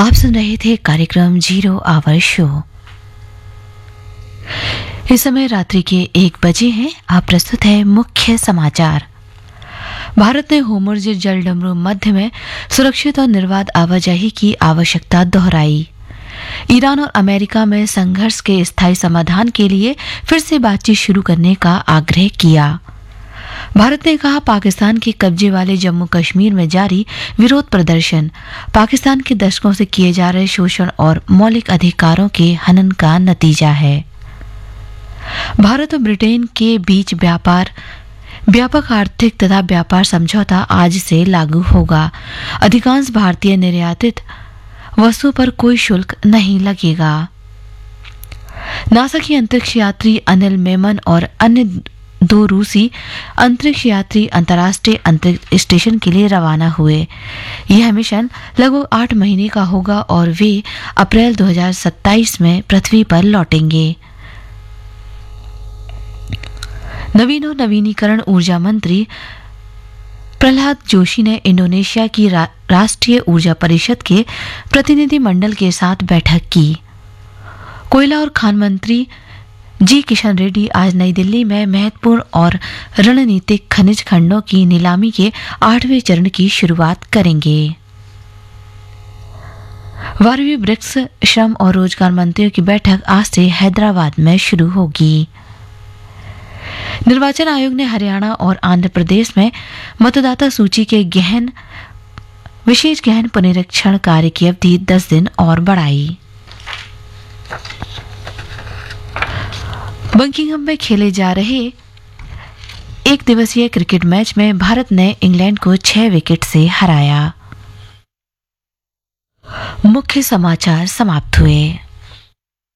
आप सुन रहे थे कार्यक्रम जीरो आवर शो। इस समय रात्रि के 1 बजे हैं। आप प्रस्तुत है मुख्य समाचार। भारत ने होर्मुज़ जल डमरू मध्य में सुरक्षित और निर्बाध आवाजाही की आवश्यकता दोहराई। ईरान और अमेरिका में संघर्ष के स्थायी समाधान के लिए फिर से बातचीत शुरू करने का आग्रह किया। भारत ने कहा, पाकिस्तान के कब्जे वाले जम्मू कश्मीर में जारी विरोध प्रदर्शन पाकिस्तान के दशकों से किए जा रहे शोषण और मौलिक अधिकारों के हनन का नतीजा है। भारत और ब्रिटेन के बीच व्यापक आर्थिक तथा व्यापार समझौता आज से लागू होगा। अधिकांश भारतीय निर्यातित वस्तुओं पर कोई शुल्क नहीं लगेगा। नासा की अंतरिक्ष यात्री अनिल मेमन और अन्य 2 रूसी अंतरिक्ष यात्री अंतर्राष्ट्रीय अंतरिक्ष स्टेशन के लिए रवाना हुए। यह मिशन लगभग 8 महीने का होगा और वे अप्रैल 2027 में पृथ्वी पर लौटेंगे। नवीन और नवीनीकरण ऊर्जा मंत्री प्रहलाद जोशी ने इंडोनेशिया की राष्ट्रीय ऊर्जा परिषद के प्रतिनिधि मंडल के साथ बैठक की। कोयला और खान मंत्री जी किशन रेड्डी आज नई दिल्ली में महत्वपूर्ण और रणनीतिक खनिज खंडों की नीलामी के 8वें चरण की शुरुआत करेंगे। 12वीं ब्रिक्स श्रम और रोजगार मंत्रियों की बैठक आज से हैदराबाद में शुरू होगी। निर्वाचन आयोग ने हरियाणा और आंध्र प्रदेश में मतदाता सूची के विशेष गहन पुनरीक्षण कार्य की अवधि 10 दिन और बढ़ाई। बकिंघम में खेले जा रहे 1 दिवसीय क्रिकेट मैच में भारत ने इंग्लैंड को 6 विकेट से हराया। मुख्य समाचार समाप्त हुए।